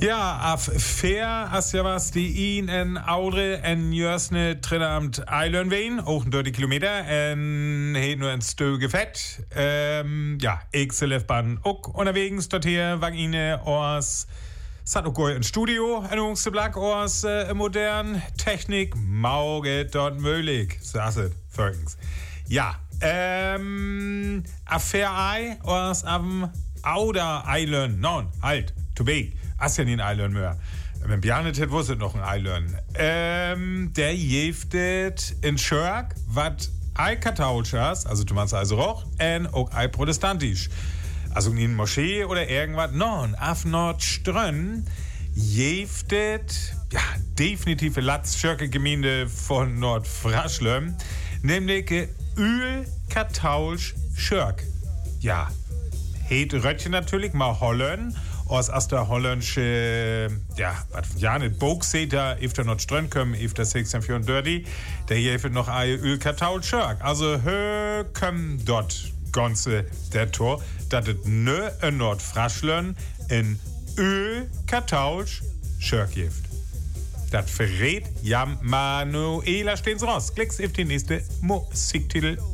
Ja, auf fair, als ja was die ihn en Audre en Jörsne Trinamt Eilen wehen, auch 30 Kilometer, en heet nur ein Stöge Fett. Ja, ich selef ban auch unterwegs, dort hier wang ihnen aus, sat auch ein Studio, ein Ungseblack aus modern Technik, Mauge dort möglich, saßet, folgens. Ja, Affair Ei aus am Outer Island, non, halt, to big. Asjanin Island mehr. Wenn Bjarne tät, wusstet noch ein Island. Der jeftet in Schörg, wat ei Katholschers, also du meinst also auch, en auch ei Protestantisch. Also in Moschee oder irgendwas, non, af Nordströnn, jeftet, ja, definitive Latz-Schörke-Gemeinde von Nordfraschlem, nämlich Öl Katholsch Schörg. Ja, heet Röttchen natürlich, mal Holland, aus der holländische, ja, was ja nicht, Bogseter, ifter Nordströnn kommen, ifter 1634, der hier noch ein Öl Katholsch Schörg. Also, kommen dort ganze der Tor, dat het nö in Nordfraschlön in Öl Katholsch Schörg gift. Das verrät Jam Manuela stehen's raus. Klicks auf die nächste Musiktitel.